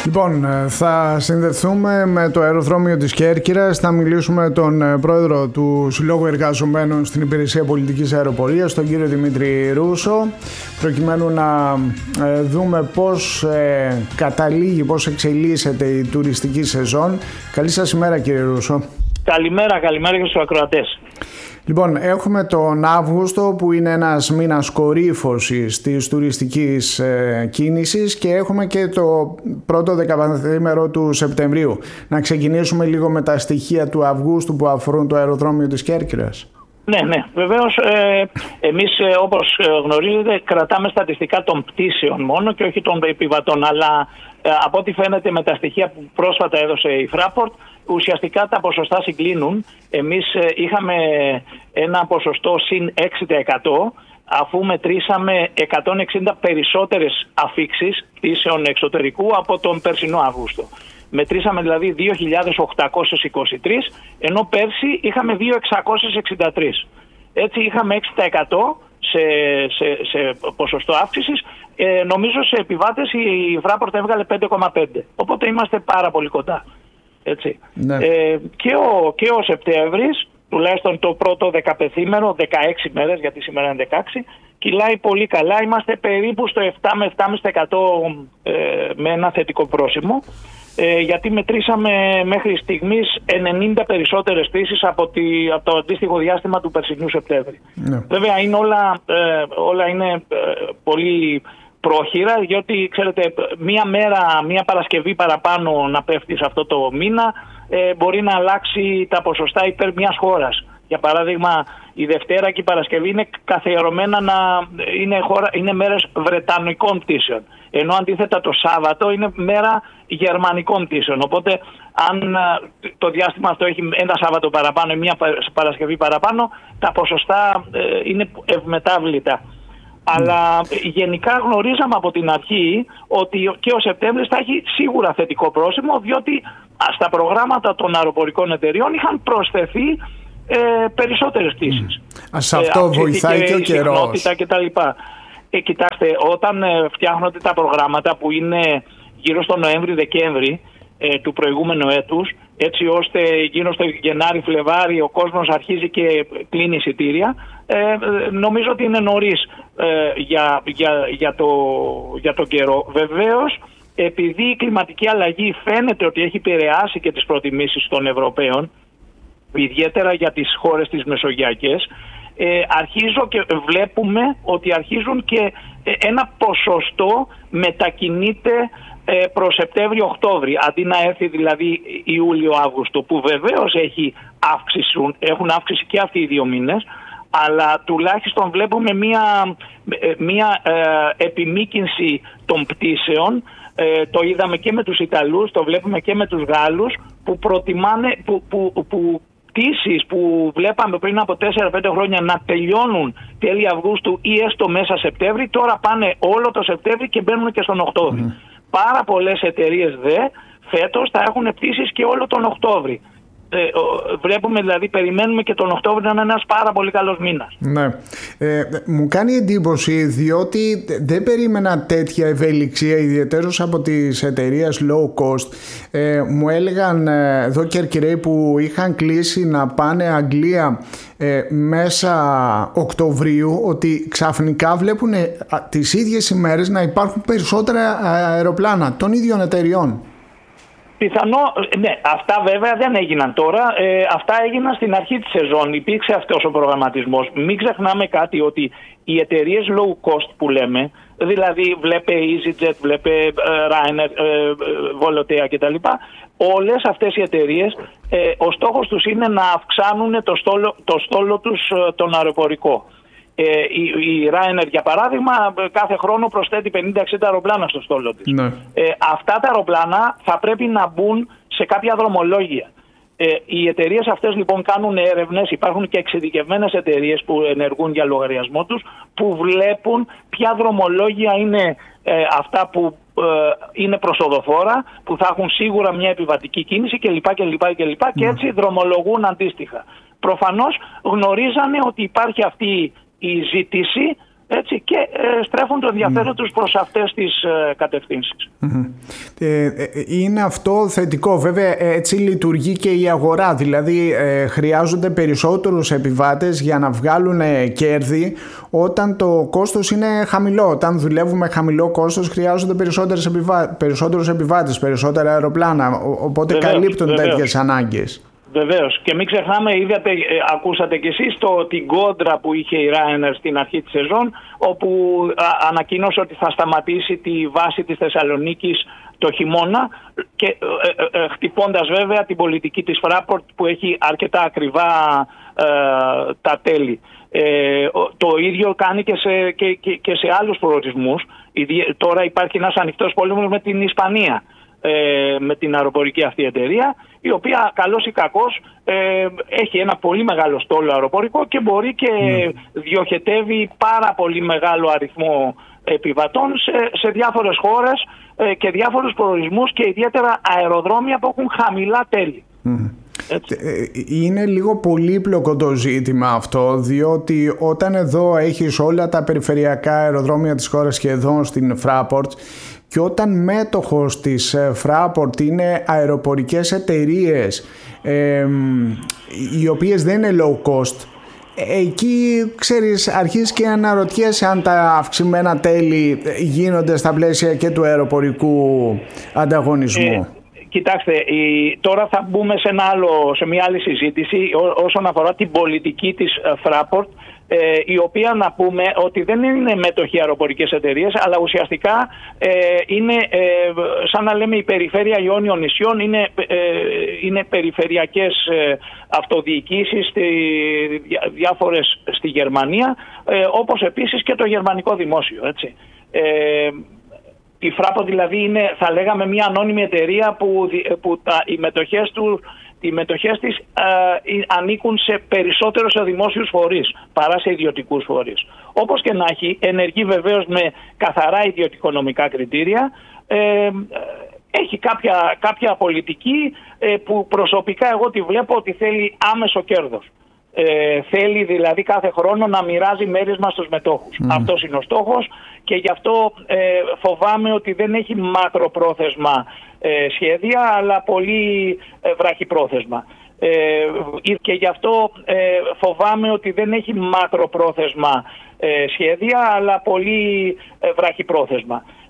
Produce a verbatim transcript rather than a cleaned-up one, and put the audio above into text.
Λοιπόν, θα συνδεθούμε με το αεροδρόμιο της Κέρκυρας, θα μιλήσουμε με τον πρόεδρο του Συλλόγου Εργαζομένων στην Υπηρεσία Πολιτικής Αεροπορίας, τον κύριο Δημήτρη Ρούσο, προκειμένου να δούμε πώς καταλήγει, πώς εξελίσσεται η τουριστική σεζόν. Καλή σας ημέρα, κύριε Ρούσο. Καλημέρα, καλημέρα και στους ακροατές. Λοιπόν, έχουμε τον Αύγουστο που είναι ένας μήνας κορύφωσης της τουριστικής ε, κίνησης και έχουμε και το πρώτο δεκαπενθήμερο του Σεπτεμβρίου. Να ξεκινήσουμε λίγο με τα στοιχεία του Αυγούστου που αφορούν το αεροδρόμιο της Κέρκυρας. Ναι, ναι, βεβαίως ε, εμείς ε, όπως γνωρίζετε κρατάμε στατιστικά των πτήσεων μόνο και όχι των επιβατών, αλλά ε, από ό,τι φαίνεται με τα στοιχεία που πρόσφατα έδωσε η Fraport, ουσιαστικά τα ποσοστά συγκλίνουν. Εμείς ε, είχαμε ένα ποσοστό συν έξι τοις εκατό αφού μετρήσαμε εκατόν εξήντα περισσότερες αφίξεις πτήσεων εξωτερικού από τον περσινό Αύγουστο. Μετρήσαμε δηλαδή δύο χιλιάδες οκτακόσιες είκοσι τρεις, ενώ πέρσι είχαμε δύο χιλιάδες εξακόσιες εξήντα τρεις. Έτσι είχαμε έξι τοις εκατό σε, σε, σε ποσοστό αύξησης. Ε, νομίζω σε επιβάτες η Fraport έβγαλε πέντε κόμμα πέντε. Οπότε είμαστε πάρα πολύ κοντά. Έτσι. Ναι. Ε, και, ο, και ο Σεπτέμβρης, τουλάχιστον το πρώτο δεκαπενθήμερο, δεκαέξι μέρες, γιατί σήμερα είναι δεκαέξι, κυλάει πολύ καλά. Είμαστε περίπου στο επτά με επτά κόμμα πέντε τοις εκατό ε, με ένα θετικό πρόσημο. Ε, γιατί μετρήσαμε μέχρι στιγμής ενενήντα περισσότερες πτήσεις από, τη, από το αντίστοιχο διάστημα του περσινού Σεπτέμβρη. Ναι. Βέβαια είναι όλα, ε, όλα είναι ε, πολύ πρόχειρα, γιατί ξέρετε μία μέρα, μία Παρασκευή παραπάνω να πέφτει σε αυτό το μήνα ε, μπορεί να αλλάξει τα ποσοστά υπέρ μιας χώρας. Για παράδειγμα, η Δευτέρα και η Παρασκευή είναι καθιερωμένα να είναι, χώρα, είναι μέρες βρετανικών πτήσεων. Ενώ αντίθετα το Σάββατο είναι μέρα γερμανικών πτήσεων. Οπότε αν το διάστημα αυτό έχει ένα Σάββατο παραπάνω ή μια Παρασκευή παραπάνω, τα ποσοστά είναι ευμετάβλητα. Αλλά γενικά γνωρίζαμε από την αρχή ότι και ο Σεπτέμβρης θα έχει σίγουρα θετικό πρόσημο, διότι στα προγράμματα των αεροπορικών εταιριών είχαν προσθεθεί ε, περισσότερες πτήσεις. Mm. Σε αυτό ε, βοηθάει και ο καιρός. Ε, κοιτάξτε, όταν ε, φτιάχνονται τα προγράμματα που είναι γύρω στο Νοέμβρη-Δεκέμβρη ε, του προηγούμενου έτους, έτσι ώστε γύρω στο Γενάρη-Φλεβάρη ο κόσμος αρχίζει και κλείνει εισιτήρια, ε, νομίζω ότι είναι νωρίς ε, για, για, για, το, για το καιρό. Βεβαίως, επειδή η κλιματική αλλαγή φαίνεται ότι έχει επηρεάσει και τις προτιμήσεις των Ευρωπαίων, ιδιαίτερα για τις χώρες τις μεσογειακές, ε, αρχίζω και βλέπουμε ότι αρχίζουν και ένα ποσοστό μετακινείται ε, προς Σεπτέμβριο-Οκτώβρη, αντί να έρθει δηλαδή Ιούλιο-Αύγουστο, που βεβαίως έχει αύξηση, έχουν αύξηση και αυτοί οι δύο μήνες, αλλά τουλάχιστον βλέπουμε μία, μία ε, επιμήκυνση των πτήσεων. Ε, το είδαμε και με τους Ιταλούς, το βλέπουμε και με τους Γάλλους, που προτιμάνε, που, που, που πτήσεις που βλέπαμε πριν από τέσσερα πέντε χρόνια να τελειώνουν τέλη Αυγούστου ή έστω μέσα Σεπτέμβρη, τώρα πάνε όλο το Σεπτέμβρη και μπαίνουν και στον Οκτώβρη. Mm. Πάρα πολλές εταιρείες δε φέτος θα έχουν πτήσεις και όλο τον Οκτώβρη. Ε, βλέπουμε δηλαδή, περιμένουμε και τον Οκτώβριο να είναι ένας πάρα πολύ καλός μήνας. Ναι. Ε, μου κάνει εντύπωση διότι δεν περίμενα τέτοια ευελιξία, ιδιαίτερως από τις εταιρείες low cost. Ε, μου έλεγαν ε, εδώ Κερκυραίοι που είχαν κλείσει να πάνε Αγγλία ε, μέσα Οκτωβρίου, ότι ξαφνικά βλέπουν ε, τις ίδιες ημέρες να υπάρχουν περισσότερα αεροπλάνα των ίδιων εταιριών. Πιθανό, ναι, αυτά βέβαια δεν έγιναν τώρα, ε, αυτά έγιναν στην αρχή της σεζόν, υπήρξε αυτός ο προγραμματισμός. Μην ξεχνάμε κάτι, ότι οι εταιρείες low cost που λέμε, δηλαδή βλέπε EasyJet, βλέπε ε, Ryanair, ε, Volotea κτλ. Όλες αυτές οι εταιρείες, ε, ο στόχος τους είναι να αυξάνουν το στόλο, το στόλο τους ε, τον αεροπορικό. Ε, η, η Ryanair για παράδειγμα κάθε χρόνο προσθέτει πενήντα εξήντα αεροπλάνα στο στόλο της. Ναι. Ε, αυτά τα αεροπλάνα θα πρέπει να μπουν σε κάποια δρομολόγια. Ε, οι εταιρείες αυτές λοιπόν κάνουν έρευνες, υπάρχουν και εξειδικευμένες εταιρείες που ενεργούν για λογαριασμό τους, που βλέπουν ποια δρομολόγια είναι ε, αυτά που ε, είναι προσοδοφόρα, που θα έχουν σίγουρα μια επιβατική κίνηση κλπ. κλπ, κλπ και έτσι δρομολογούν αντίστοιχα. Προφανώς γνωρίζανε ότι υπάρχει αυτή η ζήτηση έτσι, και ε, στρέφουν το ενδιαφέρον mm. τους προς αυτές τις ε, κατευθύνσεις. Mm-hmm. Ε, ε, είναι αυτό θετικό. Βέβαια έτσι λειτουργεί και η αγορά, δηλαδή ε, χρειάζονται περισσότερους επιβάτες για να βγάλουν ε, κέρδη όταν το κόστος είναι χαμηλό. Όταν δουλεύουμε χαμηλό κόστος χρειάζονται περισσότερες επιβα... περισσότερους επιβάτες, περισσότερα αεροπλάνα, οπότε βεβαίως, καλύπτουν βεβαίως. τέτοιες ανάγκες. Βεβαίως. Και μην ξεχνάμε, είδατε, ε, ακούσατε κι εσείς το, την κόντρα που είχε η Ryanair στην αρχή της σεζόν, όπου α, ανακοίνωσε ότι θα σταματήσει τη βάση της Θεσσαλονίκης το χειμώνα, και ε, ε, ε, χτυπώντας βέβαια την πολιτική της Fraport που έχει αρκετά ακριβά ε, τα τέλη. Ε, το ίδιο κάνει και σε, και, και, και σε άλλους προορισμούς. Τώρα υπάρχει ένας ανοιχτός πόλεμος με την Ισπανία, ε, με την αεροπορική αυτή εταιρεία, η οποία καλώς ή κακώς ε, έχει ένα πολύ μεγάλο στόλο αεροπορικό και μπορεί και mm. διοχετεύει πάρα πολύ μεγάλο αριθμό επιβατών σε, σε διάφορες χώρες ε, και διάφορους προορισμούς, και ιδιαίτερα αεροδρόμια που έχουν χαμηλά τέλη. Mm. Έτσι. Είναι λίγο πολύπλοκο το ζήτημα αυτό, διότι όταν εδώ έχεις όλα τα περιφερειακά αεροδρόμια της χώρας σχεδόν στην Fraport, και όταν μέτοχος της Fraport είναι αεροπορικές εταιρείες ε, οι οποίες δεν είναι low cost, εκεί ξέρεις αρχίζεις και αναρωτιέσαι αν τα αυξημένα τέλη γίνονται στα πλαίσια και του αεροπορικού ανταγωνισμού. Ε... Κοιτάξτε, η, τώρα θα μπούμε σε, ένα άλλο, σε μια άλλη συζήτηση ό, όσον αφορά την πολιτική της Fraport, ε, η οποία να πούμε ότι δεν είναι μέτοχοι αεροπορικές εταιρείες, αλλά ουσιαστικά ε, είναι ε, σαν να λέμε η περιφέρεια Ιόνιων νησιών, είναι, ε, είναι περιφερειακές ε, αυτοδιοικήσεις στη, διά, διάφορες στη Γερμανία, ε, όπως επίσης και το γερμανικό δημόσιο, έτσι. Ε, Η Fraport δηλαδή είναι, θα λέγαμε, μια ανώνυμη εταιρεία που, που τα, οι, μετοχές του, οι μετοχές της ε, ανήκουν σε περισσότερο σε δημόσιους φορείς παρά σε ιδιωτικούς φορείς. Όπως και να έχει, ενεργεί βεβαίως με καθαρά ιδιωτικονομικά κριτήρια, ε, έχει κάποια, κάποια πολιτική ε, που προσωπικά εγώ τη βλέπω ότι θέλει άμεσο κέρδος. Ε, θέλει δηλαδή κάθε χρόνο να μοιράζει μέρισμα στους μετόχους. Mm. Αυτός είναι ο στόχος, και γι' αυτό ε, φοβάμαι ότι δεν έχει μακροπρόθεσμα ε, σχέδια, αλλά πολύ ε, βραχυπρόθεσμα. Ε, και γι' αυτό ε, φοβάμαι ότι δεν έχει μακροπρόθεσμα ε, σχέδια, αλλά πολύ ε, βραχυπρόθεσμα.